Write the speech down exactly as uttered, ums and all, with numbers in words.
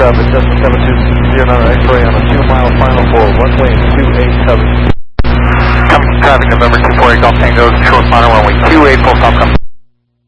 sub, adjustment seven two zero nine X-ray on a two mile final for one way two eight seven. Come traffic November two four eight Golf Tango, short final runway two eight, full stop, come.